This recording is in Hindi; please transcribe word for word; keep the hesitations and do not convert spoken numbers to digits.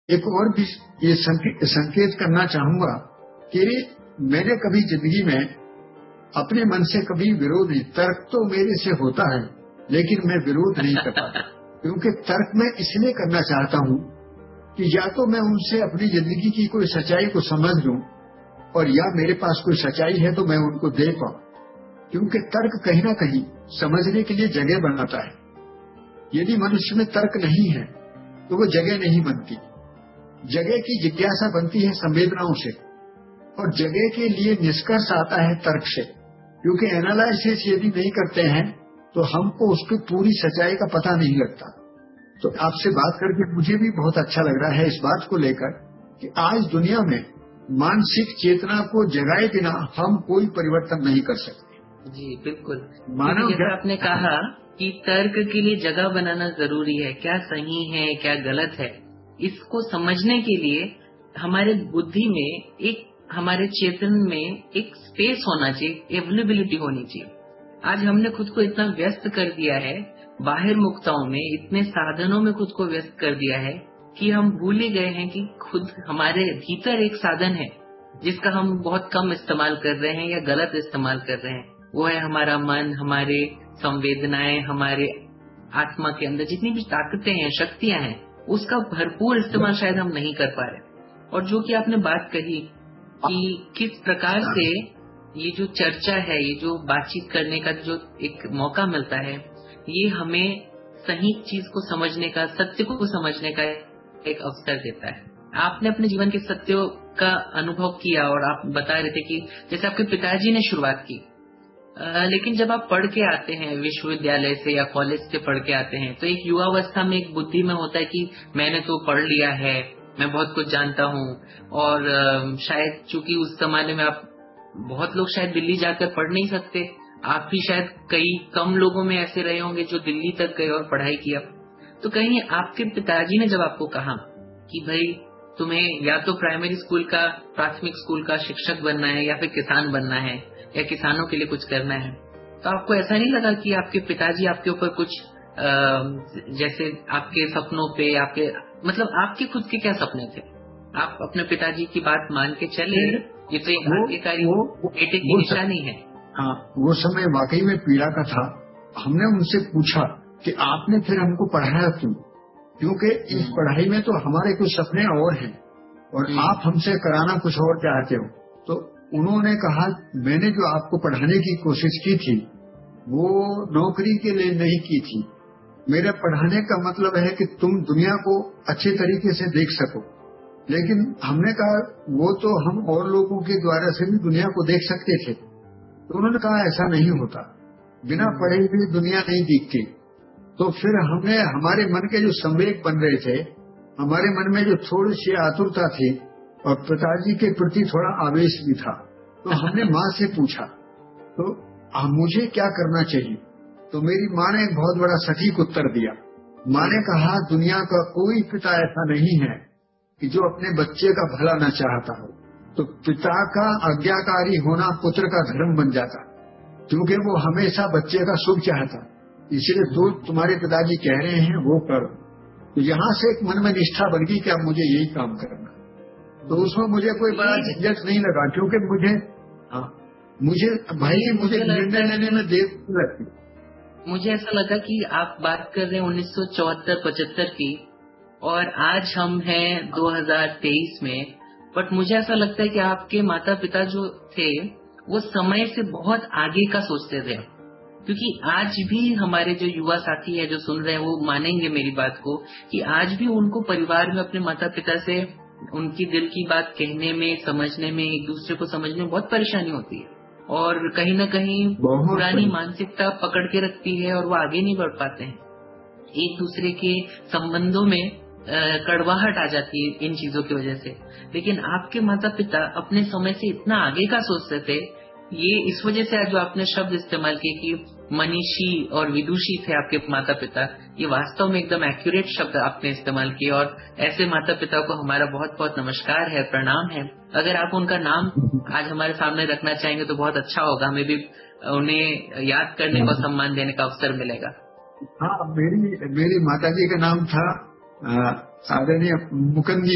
एक और भी ये संके, संकेत करना चाहूंगा कि मैंने कभी जिंदगी में अपने मन से कभी विरोध नहीं, तर्क तो मेरे से होता है लेकिन मैं विरोध नहीं कर पाता, क्योंकि तर्क मैं इसलिए करना चाहता हूं कि या तो मैं उनसे अपनी जिंदगी की कोई सच्चाई को समझ लूं, और या मेरे पास कोई सच्चाई है तो मैं उनको दे पाऊं, क्योंकि तर्क कहीं ना कहीं समझने के लिए जगह बनाता है। यदि मनुष्य में तर्क नहीं है तो वो जगह नहीं बनती। जगह की जिज्ञासा बनती है संवेदनाओं से, और जगह के लिए निष्कर्ष आता है तर्क से, क्योंकि एनालिसिस यदि नहीं करते हैं तो हमको उसकी पूरी सच्चाई का पता नहीं लगता। तो आपसे बात करके मुझे भी बहुत अच्छा लग रहा है इस बात को लेकर कि आज दुनिया में मानसिक चेतना को जगाए बिना हम कोई परिवर्तन नहीं कर सकते। जी बिल्कुल, मानव जैसे आपने कहा कि तर्क के लिए जगह बनाना जरूरी है, क्या सही है क्या गलत है, इसको समझने के लिए हमारे बुद्धि में एक, हमारे चेतन में एक स्पेस होना चाहिए, अवेलेबिलिटी होनी चाहिए। आज हमने खुद को इतना व्यस्त कर दिया है, बाहर मुक्ताओं में इतने साधनों में खुद को व्यस्त कर दिया है कि हम भूल ही गए हैं कि खुद हमारे भीतर एक साधन है जिसका हम बहुत कम इस्तेमाल कर रहे हैं या गलत इस्तेमाल कर रहे हैं। वो है हमारा मन, हमारे संवेदनाएं, हमारे आत्मा के अंदर जितनी भी ताकतें हैं, शक्तियां हैं, उसका भरपूर इस्तेमाल शायद हम नहीं कर पा रहे। और जो कि आपने बात कही कि किस प्रकार से ये जो चर्चा है, ये जो बातचीत करने का जो एक मौका मिलता है, ये हमें सही चीज को समझने का, सत्य को समझने का एक अवसर देता है। आपने अपने जीवन के सत्यों का अनुभव किया और आप बता रहे थे कि जैसे आपके पिताजी ने शुरुआत की, आ, लेकिन जब आप पढ़ के आते हैं विश्वविद्यालय से या कॉलेज से पढ़ के आते हैं तो एक युवावस्था में एक बुद्धि में होता है कि मैंने तो पढ़ लिया है, मैं बहुत कुछ जानता हूँ। और आ, शायद चूंकि उस जमाने में आप, बहुत लोग शायद दिल्ली जाकर पढ़ नहीं सकते, आप भी शायद कई कम लोगों में ऐसे रहे होंगे जो दिल्ली तक गए और पढ़ाई किया। तो कहीं आपके पिताजी ने जब आपको कहा कि भाई तुम्हें या तो प्राइमरी स्कूल का, प्राथमिक स्कूल का शिक्षक बनना है या फिर किसान बनना है या किसानों के लिए कुछ करना है, तो आपको ऐसा नहीं लगा कि आपके पिताजी आपके ऊपर कुछ आ, जैसे आपके सपनों पे, आपके मतलब आपके खुद के क्या सपने थे, आप अपने पिताजी की बात मान के चले, ये तो एक आज्ञाकारी बेटे की निशानी है। हाँ, वो समय वाकई में पीड़ा का था। हमने उनसे पूछा कि आपने फिर हमको पढ़ाया क्यों, क्योंकि इस पढ़ाई में तो हमारे कुछ सपने और हैं और आप हमसे कराना कुछ और चाहते हो। तो उन्होंने कहा मैंने जो आपको पढ़ाने की कोशिश की थी वो नौकरी के लिए नहीं की थी, मेरे पढ़ाने का मतलब है कि तुम दुनिया को अच्छे तरीके से देख सको। लेकिन हमने कहा वो तो हम और लोगों के द्वारा से भी दुनिया को देख सकते थे। तो उन्होंने कहा ऐसा नहीं होता, बिना पढ़े हुए दुनिया नहीं दिखती। तो फिर हमने, हमारे मन के जो संवेग बन रहे थे, हमारे मन में जो थोड़ी सी आतुरता थी और पिताजी के प्रति थोड़ा आवेश भी था, तो हमने माँ से पूछा तो आ, मुझे क्या करना चाहिए। तो मेरी माँ ने एक बहुत बड़ा सटीक उत्तर दिया। माँ ने कहा दुनिया का कोई पिता ऐसा नहीं है कि जो अपने बच्चे का भला न चाहता हो। तो पिता का आज्ञाकारी होना पुत्र का धर्म बन जाता, क्योंकि वो हमेशा बच्चे का शुभ चाहता। इसलिए तो तुम्हारे पिताजी कह रहे हैं वो करो। तो यहाँ से एक मन में निष्ठा बन गई कि अब मुझे यही काम करना। तो उसमें मुझे कोई बड़ा झंझट नहीं लगा, क्योंकि मुझे हाँ मुझे भाई मुझे निर्णय लेने में देर लगती। मुझे ऐसा लगा कि आप बात कर रहे हैं उन्नीस सौ चौहत्तर पचहत्तर की, और आज हम हैं दो हज़ार तेईस में। बट मुझे ऐसा लगता है कि आपके माता पिता जो थे वो समय से बहुत आगे का सोचते थे, क्योंकि आज भी हमारे जो युवा साथी है जो सुन रहे हैं वो मानेंगे मेरी बात को कि आज भी उनको परिवार में अपने माता पिता से उनकी दिल की बात कहने में, समझने में, एक दूसरे को समझने में बहुत परेशानी होती है, और कहीं न कहीं पुरानी मानसिकता पकड़ के रखती है और वो आगे नहीं बढ़ पाते हैं। एक दूसरे के संबंधों में कड़वाहट आ जाती है इन चीजों की वजह से। लेकिन आपके माता पिता अपने समय से इतना आगे का सोचते थे, ये इस वजह से जो आपने शब्द इस्तेमाल किए कि मनीषी और विदुषी थे आपके माता पिता, ये वास्तव में एकदम एक्यूरेट शब्द आपने इस्तेमाल किए। और ऐसे माता पिता को हमारा बहुत बहुत नमस्कार है, प्रणाम है। अगर आप उनका नाम आज हमारे सामने रखना चाहेंगे तो बहुत अच्छा होगा, हमें भी उन्हें याद करने का, सम्मान देने का अवसर मिलेगा। हाँ, मेरी मेरी माताजी का नाम था आदरणीय मुकुंद जी